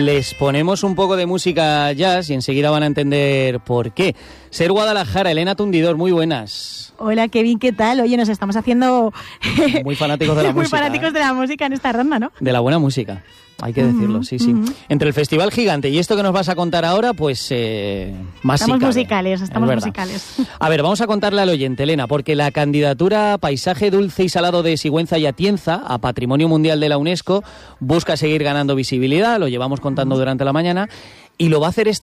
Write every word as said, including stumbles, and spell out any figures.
Les ponemos un poco de música jazz y enseguida van a entender por qué. Ser Guadalajara, Elena Tundidor, muy buenas. Hola Kevin, ¿qué tal? Oye, nos estamos haciendo... muy fanáticos de la muy música. Muy fanáticos ¿eh? de la música en esta ronda, ¿no? De la buena música. Hay que decirlo, uh-huh, sí, sí. Uh-huh. Entre el Festival Gigante y esto que nos vas a contar ahora, pues eh, más Estamos si cabe. musicales, estamos musicales. A ver, vamos a contarle al oyente, Elena, porque la candidatura Paisaje Dulce y Salado de Sigüenza y Atienza a Patrimonio Mundial de la UNESCO busca seguir ganando visibilidad, lo llevamos contando durante la mañana, y lo va a hacer